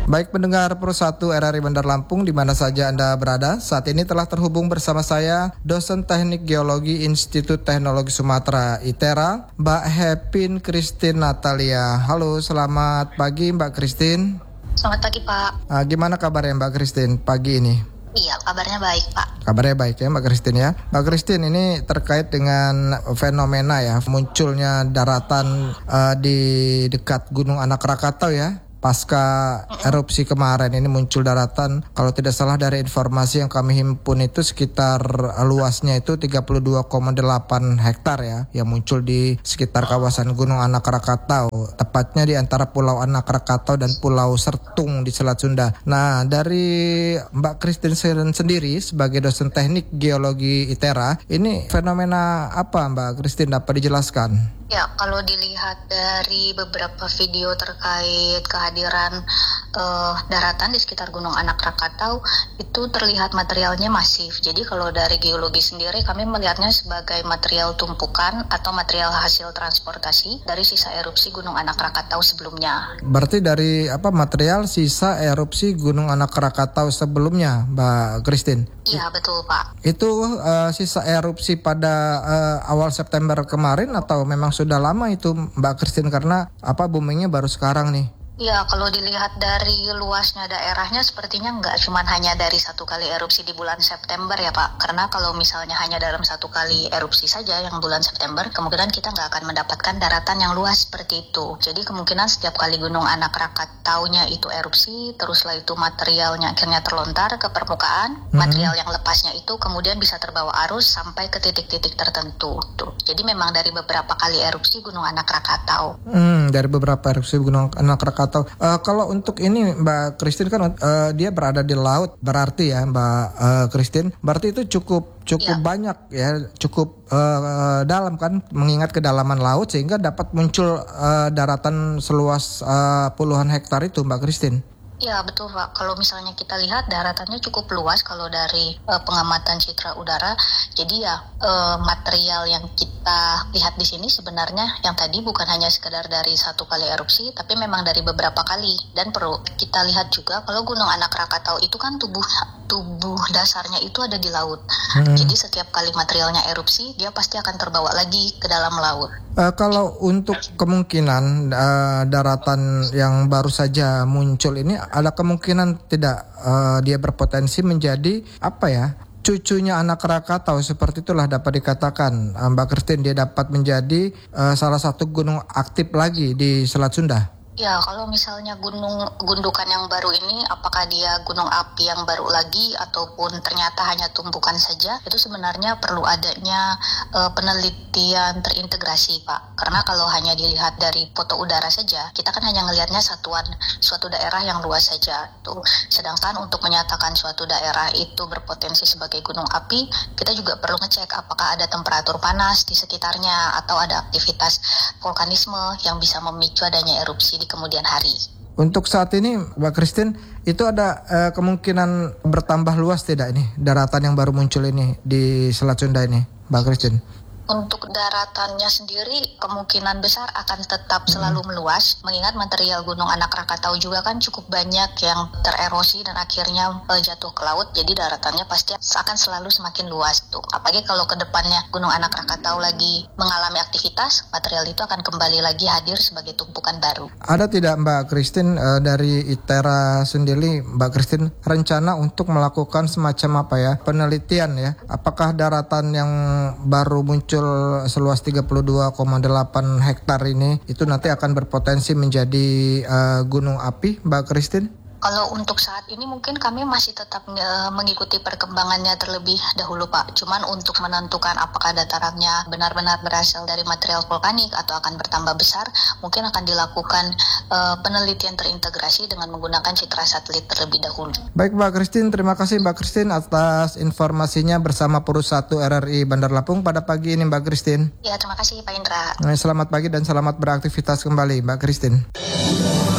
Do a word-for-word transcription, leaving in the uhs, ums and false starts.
Baik pendengar Pro satu R R I Bandar Lampung di mana saja Anda berada, saat ini telah terhubung bersama saya dosen Teknik Geologi Institut Teknologi Sumatera I T E R A, Mbak Hepin Christine Natalia. Halo, selamat pagi Mbak Christine. Selamat pagi Pak. Uh, gimana kabarnya Mbak Christine pagi ini? Iya, kabarnya baik Pak. Kabarnya baik ya Mbak Christine ya. Mbak Christine, ini terkait dengan fenomena ya, munculnya daratan uh, di dekat Gunung Anak Rakatau ya. Pasca erupsi kemarin ini muncul daratan, kalau tidak salah dari informasi yang kami himpun itu sekitar luasnya itu tiga puluh dua koma delapan hektar ya, yang muncul di sekitar kawasan Gunung Anak Rakatau, tepatnya di antara Pulau Anak Rakatau dan Pulau Sertung di Selat Sunda. Nah, dari Mbak Christine sendiri sebagai dosen teknik geologi I T E R A, ini fenomena apa Mbak Christine, dapat dijelaskan? Ya, kalau dilihat dari beberapa video terkait kehadiran uh, daratan di sekitar Gunung Anak Rakatau, itu terlihat materialnya masif. Jadi kalau dari geologi sendiri kami melihatnya sebagai material tumpukan atau material hasil transportasi dari sisa erupsi Gunung Anak Rakatau sebelumnya. Berarti dari apa material sisa erupsi Gunung Anak Rakatau sebelumnya, Mbak Christine? Iya, betul Pak. Itu uh, sisa erupsi pada uh, awal September kemarin atau memang sudah lama itu Mbak Christine, karena apa boomingnya baru sekarang nih? Ya, kalau dilihat dari luasnya daerahnya sepertinya nggak cuma hanya dari satu kali erupsi di bulan September ya Pak. Karena kalau misalnya hanya dalam satu kali erupsi saja yang bulan September, kemungkinan kita nggak akan mendapatkan daratan yang luas seperti itu. Jadi kemungkinan setiap kali Gunung Anak Rakataunya itu erupsi, teruslah itu materialnya akhirnya terlontar ke permukaan. Hmm. Material yang lepasnya itu kemudian bisa terbawa arus sampai ke titik-titik tertentu. Tuh. Jadi memang dari beberapa kali erupsi Gunung Anak Rakatau. Hmm, dari beberapa erupsi Gunung Anak Rakatau. Atau uh, kalau untuk ini Mbak Christine kan uh, dia berada di laut, berarti ya Mbak uh, Christine, berarti itu cukup cukup ya. banyak ya, cukup uh, dalam kan, mengingat kedalaman laut sehingga dapat muncul uh, daratan seluas uh, puluhan hektar itu Mbak Christine. Ya betul Pak, kalau misalnya kita lihat daratannya cukup luas kalau dari uh, pengamatan citra udara. Jadi ya uh, material yang kita lihat di sini sebenarnya yang tadi bukan hanya sekedar dari satu kali erupsi, tapi memang dari beberapa kali. Dan perlu kita lihat juga kalau Gunung Anak Rakatau itu kan tubuh tubuh dasarnya itu ada di laut. Hmm. Jadi setiap kali materialnya erupsi, dia pasti akan terbawa lagi ke dalam laut. Uh, kalau untuk kemungkinan uh, daratan yang baru saja muncul ini, ada kemungkinan tidak uh, dia berpotensi menjadi apa ya, cucunya Anak Rakatau, seperti itulah dapat dikatakan uh, Mbak Christine, dia dapat menjadi uh, salah satu gunung aktif lagi di Selat Sunda. Ya, kalau misalnya gunung gundukan yang baru ini, apakah dia gunung api yang baru lagi ataupun ternyata hanya tumpukan saja, itu sebenarnya perlu adanya uh, penelitian terintegrasi, Pak. Karena kalau hanya dilihat dari foto udara saja, kita kan hanya ngelihatnya satuan suatu daerah yang luas saja. Tuh. Sedangkan untuk menyatakan suatu daerah itu berpotensi sebagai gunung api, kita juga perlu ngecek apakah ada temperatur panas di sekitarnya atau ada aktivitas vulkanisme yang bisa memicu adanya erupsi di kemudian hari. Untuk saat ini Mbak Christine, itu ada uh, kemungkinan bertambah luas tidak ini daratan yang baru muncul ini di Selat Sunda ini Mbak Christine? Untuk daratannya sendiri kemungkinan besar akan tetap selalu meluas, mengingat material Gunung Anak Rakatau juga kan cukup banyak yang tererosi dan akhirnya uh, jatuh ke laut, jadi daratannya pasti akan selalu semakin luas tuh. Apalagi kalau ke depannya Gunung Anak Rakatau lagi mengalami aktivitas, material itu akan kembali lagi hadir sebagai tumpukan baru. Ada tidak Mbak Christine uh, dari I T E R A sendiri, Mbak Christine, rencana untuk melakukan semacam apa ya, penelitian ya, apakah daratan yang baru muncul seluas tiga puluh dua koma delapan hektar ini itu nanti akan berpotensi menjadi uh, gunung api Mbak Christine? Kalau untuk saat ini mungkin kami masih tetap uh, mengikuti perkembangannya terlebih dahulu Pak. Cuman untuk menentukan apakah datarannya benar-benar berasal dari material vulkanik atau akan bertambah besar, mungkin akan dilakukan uh, penelitian terintegrasi dengan menggunakan citra satelit terlebih dahulu. Baik Mbak Christine, terima kasih Mbak Christine atas informasinya bersama Pro satu R R I Bandar Lampung pada pagi ini Mbak Christine. Ya, terima kasih Pak Indra. Selamat pagi dan selamat beraktivitas kembali Mbak Christine.